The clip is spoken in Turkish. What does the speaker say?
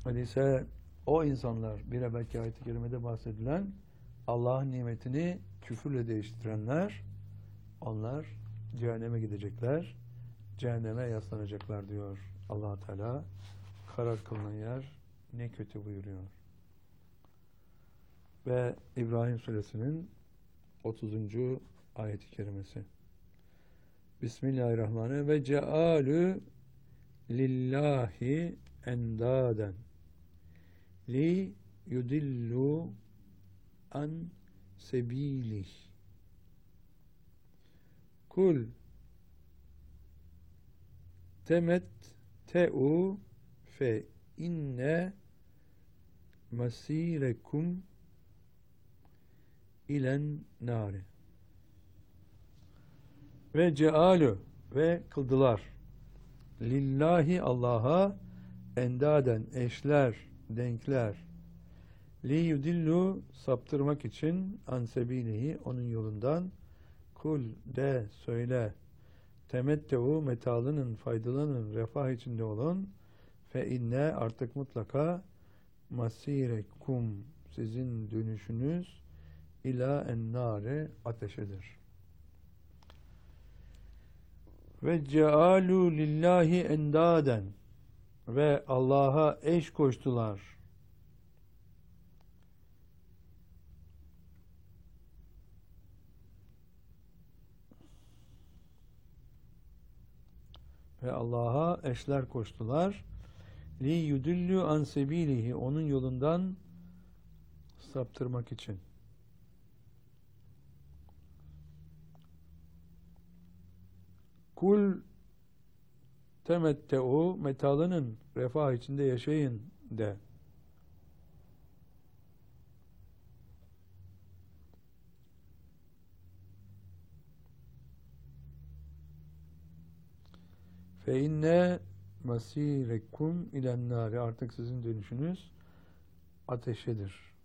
Öyleyse o insanlar, bir evvelki ayet-i kerimede bahsedilen Allah'ın nimetini küfürle değiştirenler, onlar cehenneme gidecekler, cehenneme yaslanacaklar diyor Allah Teala. Karar kılınan yer ne kötü buyuruyor. Ve İbrahim Suresinin 30. ayet-i kerimesi. Bismillahirrahmanirrahim. Ve cealü lillahi endaden li yudillu an sebilih. Kul temette'u fe inne masirekum ilen nari. Ve cealü ve kıldılar. Lillahi Allah'a endaden eşler, denkler. Li yudillu saptırmak için ansebilihi onun yolundan. Kul de söyle. Temetteu metalının faydalanın refah içinde olun. Fe inne artık mutlaka masirekum sizin dönüşünüz ila ennare ateşedir. Ve cealu lillahi endaden ve Allah'a eş koştular. Ve Allah'a eşler koştular. Li yudillu an sebilihi onun yolundan saptırmak için. Kul temetteu metalının refah içinde yaşayın de. Fe inne masirekum ilen nari artık sizin dönüşünüz ateşedir.